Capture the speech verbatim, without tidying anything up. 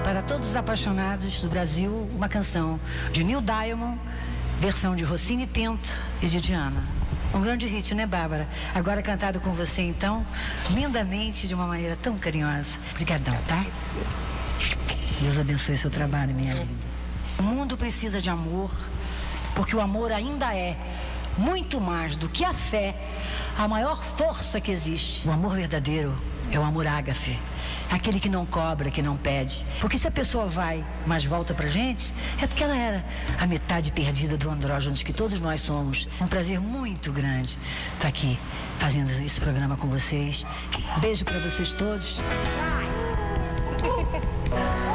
para todos os apaixonados do Brasil, uma canção de Neil Diamond, versão de Rossini Pinto e de Diana. Um grande hit, né, Bárbara? Agora cantado com você, então, lindamente, de uma maneira tão carinhosa. Obrigadão, tá? Deus abençoe seu trabalho, minha linda. O mundo precisa de amor, porque o amor ainda é, muito mais do que a fé, a maior força que existe. O amor verdadeiro é o amor ágape, aquele que não cobra, que não pede. Porque se a pessoa vai, mas volta pra gente, é porque ela era a metade perdida do andrógenos que todos nós somos. Um prazer muito grande estar aqui fazendo esse programa com vocês. Beijo pra vocês todos.